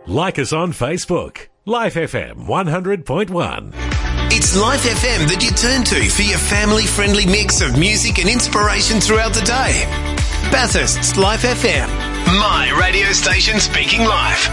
Like us on Facebook. Life FM 100.1. It's Life FM that you turn to for your family-friendly mix of music and inspiration throughout the day. Bathurst's Life FM. My radio station speaking life.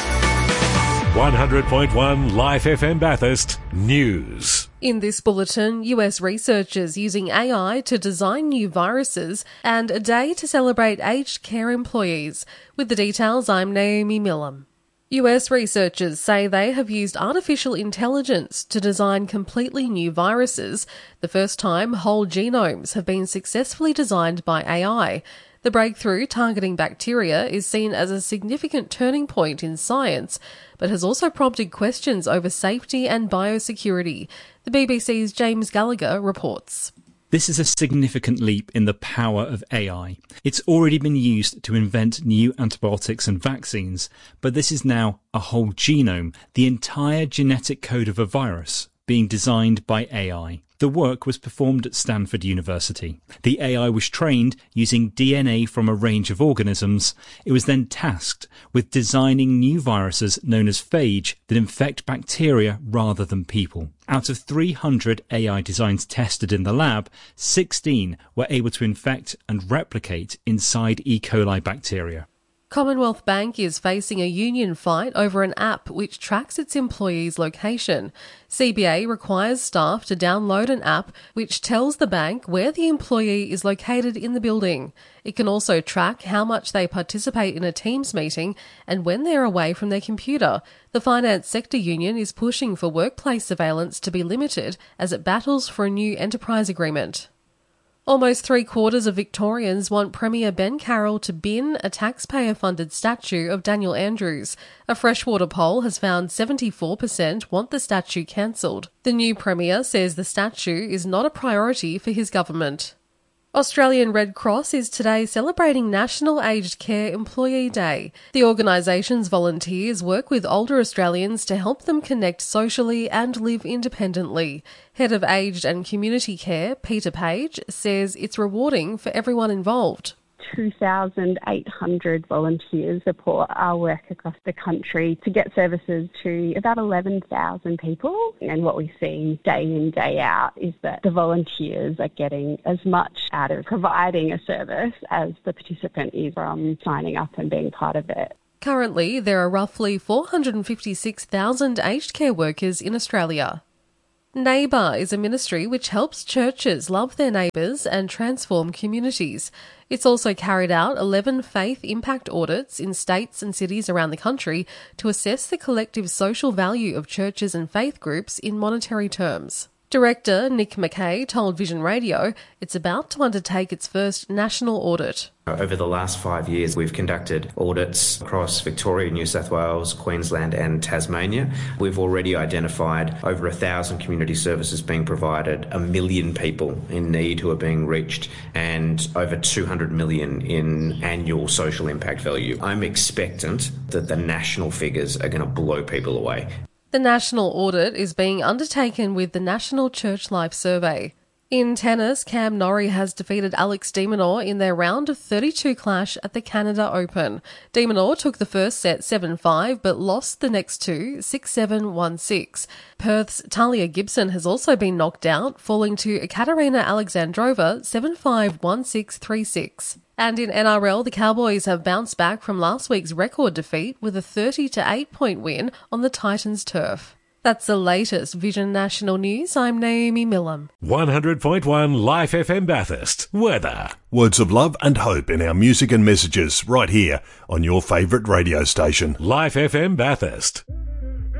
100.1 Life FM Bathurst News. In this bulletin, US researchers using AI to design new viruses and a day to celebrate aged care employees. With the details, I'm Naomi Millam. US researchers say they have used artificial intelligence to design completely new viruses, the first time whole genomes have been successfully designed by AI. The breakthrough targeting bacteria is seen as a significant turning point in science, but has also prompted questions over safety and biosecurity. The BBC's James Gallagher reports. This is a significant leap in the power of AI. It's already been used to invent new antibiotics and vaccines, but this is now a whole genome, the entire genetic code of a virus, being designed by AI. The work was performed at Stanford University. The AI was trained using DNA from a range of organisms. It was then tasked with designing new viruses known as phage that infect bacteria rather than people. Out of 300 AI designs tested in the lab, 16 were able to infect and replicate inside E. coli bacteria. Commonwealth Bank is facing a union fight over an app which tracks its employees' location. CBA requires staff to download an app which tells the bank where the employee is located in the building. It can also track how much they participate in a Teams meeting and when they're away from their computer. The finance sector union is pushing for workplace surveillance to be limited as it battles for a new enterprise agreement. Almost three-quarters of Victorians want Premier Ben Carroll to bin a taxpayer-funded statue of Daniel Andrews. A Freshwater poll has found 74% want the statue cancelled. The new Premier says the statue is not a priority for his government. Australian Red Cross is today celebrating National Aged Care Employee Day. The organisation's volunteers work with older Australians to help them connect socially and live independently. Head of Aged and Community Care, Peter Page, says it's rewarding for everyone involved. 2,800 volunteers support our work across the country to get services to about 11,000 people. And what we see day in, day out is that the volunteers are getting as much out of providing a service as the participant is from signing up and being part of it. Currently, there are roughly 456,000 aged care workers in Australia. Neighbour is a ministry which helps churches love their neighbours and transform communities. It's also carried out 11 faith impact audits in states and cities around the country to assess the collective social value of churches and faith groups in monetary terms. Director Nick McKay told Vision Radio it's about to undertake its first national audit. Over the last 5 years, we've conducted audits across Victoria, New South Wales, Queensland and Tasmania. We've already identified over 1,000 community services being provided, 1 million people in need who are being reached, and over 200 million in annual social impact value. I'm expectant that the national figures are going to blow people away. The national audit is being undertaken with the National Church Life Survey. In tennis, Cam Norrie has defeated Alex de Minaur in their round of 32 clash at the Canada Open. De Minaur took the first set 7-5 but lost the next two 6-7, 1-6. Perth's Talia Gibson has also been knocked out, falling to Ekaterina Alexandrova 7-5, 1-6, 3-6. And in NRL, the Cowboys have bounced back from last week's record defeat with a 30-8 point win on the Titans' turf. That's the latest Vision National News. I'm Naomi Millam. 100.1 Life FM Bathurst. Weather. Words of love and hope in our music and messages right here on your favourite radio station. Life FM Bathurst.